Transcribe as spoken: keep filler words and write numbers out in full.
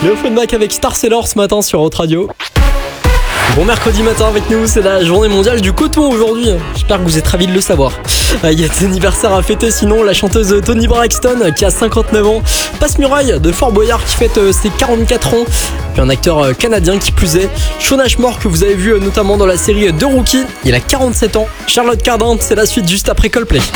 Le Fun Mac avec Star Sailor ce matin sur Haute Radio. Bon mercredi matin avec nous, c'est la journée mondiale du coton aujourd'hui. J'espère que vous êtes ravis de le savoir. Il y a des anniversaires à fêter sinon, la chanteuse Toni Braxton qui a cinquante-neuf ans, Passe-Muraille de Fort Boyard qui fête ses quarante-quatre ans, puis un acteur canadien qui plus est, Shaun Ashmore que vous avez vu notamment dans la série The Rookie, il a quarante-sept ans. Charlotte Cardin, c'est la suite juste après Coldplay.